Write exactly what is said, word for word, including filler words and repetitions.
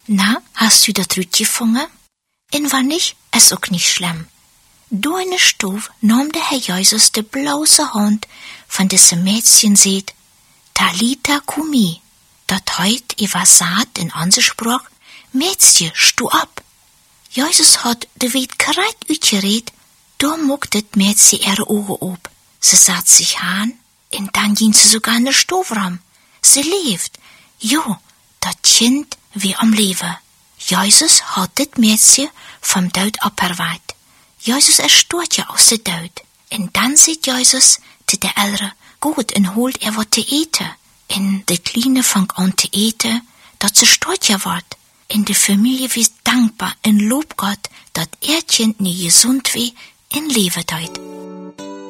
Na, hast du dat Rüt gefunden? En wann nicht, ist auch nicht schlimm. Du in der Stube nahm der Herr Jesus die bloße Hand von diesem Mädchen seht, Talita Kumi. Dat heut übersagt in unserer Sprache, Mädchen, stu ab. Jesus hat de Weit korrekt uitgereed, da mocht das Mädchen ihre Augen op. Sie satt sich an, und dann ging sie sogar in der Stube rum. Sie lebt. Jo, dat Kind wie am Leben. Jesus hat das Mädchen vom Tod abverweiht. Jesus erstört ja aus der Tod. Und dann sieht Jesus zu der Ältere, gut, und holt er wat zu eten. Und die Kleine fängt an zu eten, dat sie stört ja wird. Und die Familie ist dankbar und lobt Gott, dat ihr Kind nie gesund wie in Leben deut.